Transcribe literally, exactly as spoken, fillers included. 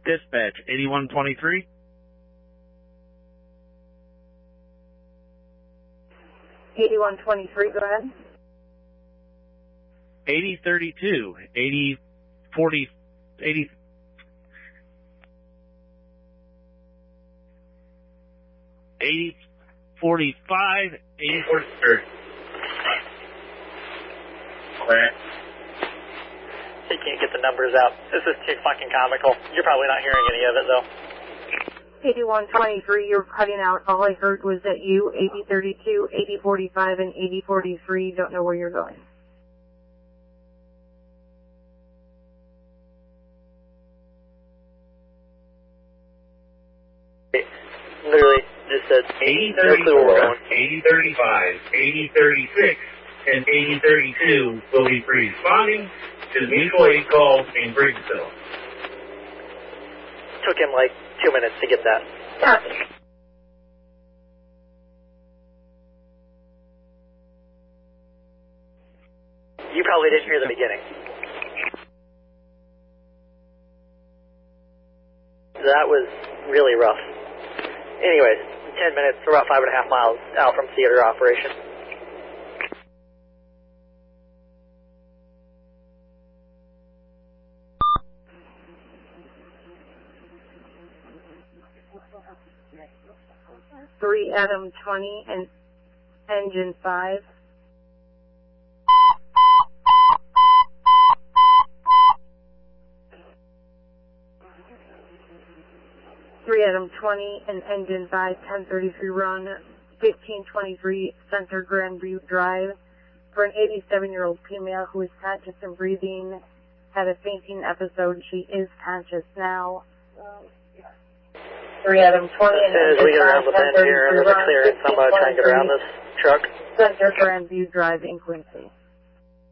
dispatch, eighty-one twenty-three. eighty-one twenty-three, go ahead. eighty thirty-two, eighty forty, eighty. eighty forty-five, eighty forty-three. Clear. You can't get the numbers out. This is too fucking comical. You're probably not hearing any of it, though. eighty-one twenty-three, you're cutting out. All I heard was that you, eighty thirty-two, eighty forty-five, and eighty forty-three. Don't know where you're going. Literally just said eighty thirty-four, eighty thirty-five, eighty thirty-six, and eighty thirty-two will be responding to the mutual aid call in Briggsville. Took him like two minutes to get that. Copy. You probably didn't hear the beginning. That was really rough. Anyways, ten minutes, we're about five and a half miles out from theater operation. Three Adam twenty and engine five. Three Adam twenty and engine five, ten thirty-three run, fifteen twenty-three Center Grandview Drive, for an eighty-seven-year-old female who is conscious and breathing, had a fainting episode. She is conscious now. Three Adam twenty and as soon as we get around the bend here and there's a clearance, I'm going to try and get around this truck. Center Grandview Drive in Quincy.